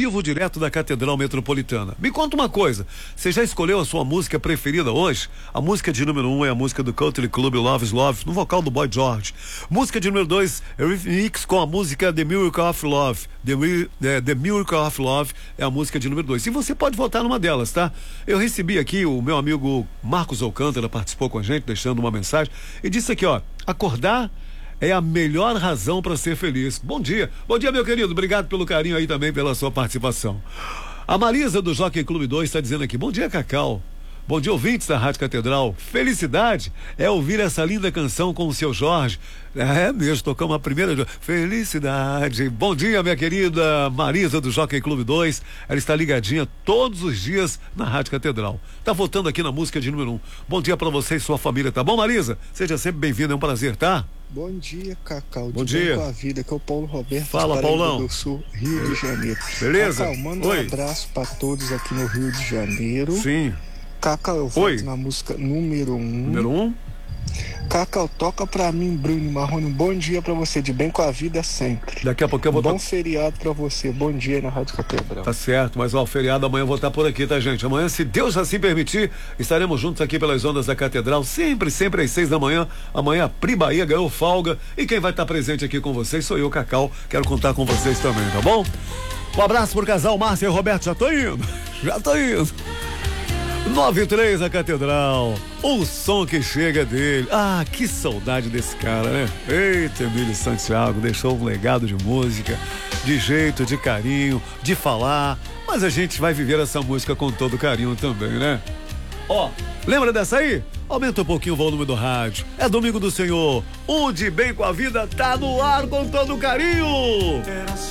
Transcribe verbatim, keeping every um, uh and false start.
vivo direto da Catedral Metropolitana. Me conta uma coisa, você já escolheu a sua música preferida hoje? A música de número um é a música do Country Club Love is Love, no vocal do Boy George. Música de número dois é o remix com a música The Miracle of Love. The, The, The Miracle of Love é a música de número dois. E você pode votar numa delas, tá? Eu recebi aqui, o meu amigo Marcos Alcântara participou com a gente, deixando uma mensagem, e disse aqui, ó, acordar é a melhor razão para ser feliz. Bom dia. Bom dia, meu querido. Obrigado pelo carinho aí também, pela sua participação. A Marisa do Jockey Clube dois está dizendo aqui, bom dia, Cacau. Bom dia, ouvintes da Rádio Catedral. Felicidade é ouvir essa linda canção com o seu Jorge. É mesmo, tocamos a primeira. Felicidade. Bom dia, minha querida Marisa do Jockey Clube dois. Ela está ligadinha todos os dias na Rádio Catedral. Tá votando aqui na música de número um. Bom dia para você e sua família, tá bom, Marisa? Seja sempre bem-vinda, é um prazer, tá? Bom dia, Cacau. Bom de dia. Com a vida, que é o Paulo Roberto. Fala, Paulão. Do Sul, Rio de Janeiro. Beleza? Cacau, manda Oi. um abraço para todos aqui no Rio de Janeiro. Sim. Cacau, eu Oi. voto na música número um. Número um? Cacau, toca pra mim, Bruno Marrone. Um bom dia pra você, de bem com a vida sempre. Daqui a pouco eu vou... Bom to... feriado pra você. Bom dia aí na Rádio Catedral. Tá certo, mas ó, o feriado amanhã eu vou estar por aqui, tá, gente? Amanhã, se Deus assim permitir, estaremos juntos aqui pelas ondas da Catedral, sempre, sempre às seis da manhã. Amanhã a Pri Bahia ganhou folga e quem vai estar presente aqui com vocês sou eu, Cacau. Quero contar com vocês também, tá bom? Um abraço pro casal Márcia e Roberto, já tô indo, já tô indo. nove e três a Catedral, o som que chega dele. Ah, que saudade desse cara, né? Eita, Emílio Santiago, deixou um legado de música, de jeito, de carinho, de falar, mas a gente vai viver essa música com todo carinho também, né? Ó, lembra dessa aí? Aumenta um pouquinho o volume do rádio. É Domingo do Senhor, onde Bem com a Vida tá no ar com todo carinho.